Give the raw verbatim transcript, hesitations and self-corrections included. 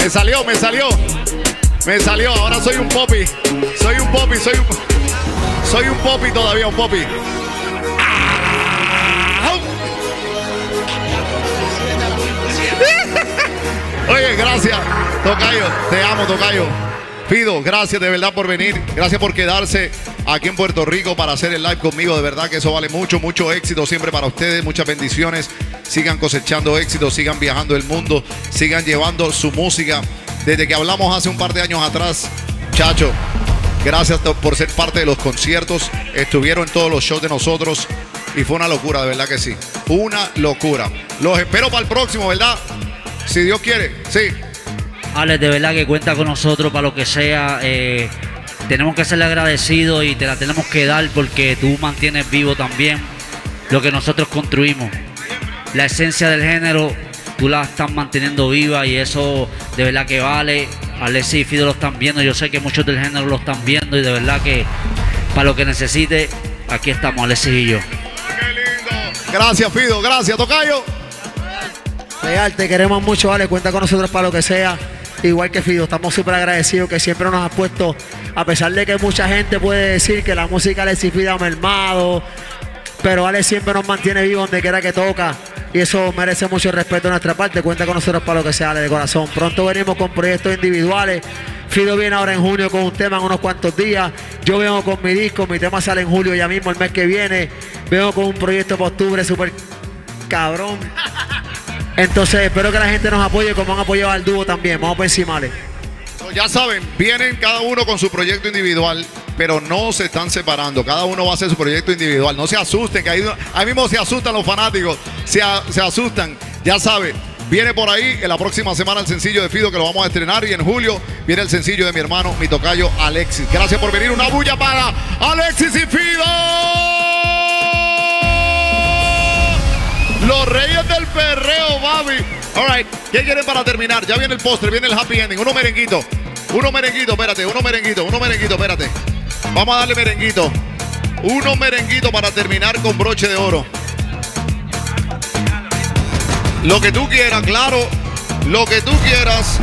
Me salió, me salió. Me salió, ahora soy un popi. Soy un popi, soy un... Soy un popi todavía, un popi. Oye, gracias, Tocayo. Te amo, Tocayo. Fido, gracias de verdad por venir. Gracias por quedarse aquí en Puerto Rico para hacer el live conmigo. De verdad que eso vale mucho, mucho éxito siempre para ustedes. Muchas bendiciones. Sigan cosechando éxito, sigan viajando el mundo, sigan llevando su música. Desde que hablamos hace un par de años atrás, Chacho, gracias por ser parte de los conciertos. Estuvieron en todos los shows de nosotros y fue una locura, de verdad que sí. Una locura. Los espero para el próximo, ¿verdad? Si Dios quiere, sí. Alex, de verdad que cuenta con nosotros para lo que sea. Eh, tenemos que serle agradecidos y te la tenemos que dar porque tú mantienes vivo también lo que nosotros construimos. La esencia del género, tú la estás manteniendo viva y eso de verdad que vale. Alexis y Fido lo están viendo, yo sé que muchos del género lo están viendo y de verdad que para lo que necesite, aquí estamos Alexis y yo. ¡Qué lindo! Gracias, Fido, gracias, Tocayo. Real, te queremos mucho, Ale, cuenta con nosotros para lo que sea. Igual que Fido, estamos súper agradecidos que siempre nos has puesto, a pesar de que mucha gente puede decir que la música de Alex y Fido ha mermado, pero Alex siempre nos mantiene vivos donde quiera que toca y eso merece mucho respeto de nuestra parte. Cuenta con nosotros para lo que sea, Ale, de corazón. Pronto venimos con proyectos individuales. Fido viene ahora en junio con un tema en unos cuantos días. Yo vengo con mi disco, mi tema sale en julio ya mismo, el mes que viene. Vengo con un proyecto para octubre súper cabrón. Entonces espero que la gente nos apoye como han apoyado al dúo también. Vamos por encima, Ale. Ya saben, vienen cada uno con su proyecto individual, pero no se están separando. Cada uno va a hacer su proyecto individual. No se asusten, que ahí, ahí mismo se asustan los fanáticos. Se, se asustan. Ya saben, viene por ahí en la próxima semana el sencillo de Fido que lo vamos a estrenar. Y en julio viene el sencillo de mi hermano, mi tocayo Alexis. Gracias por venir. Una bulla para Alexis y Fido. Los reyes del perreo, baby. All right, ¿qué quieren para terminar? Ya viene el postre, viene el happy ending. Uno merenguito. Uno merenguito, espérate. Uno merenguito, uno merenguito, espérate. Vamos a darle merenguito. Uno merenguito para terminar con broche de oro. Lo que tú quieras, claro. Lo que tú quieras.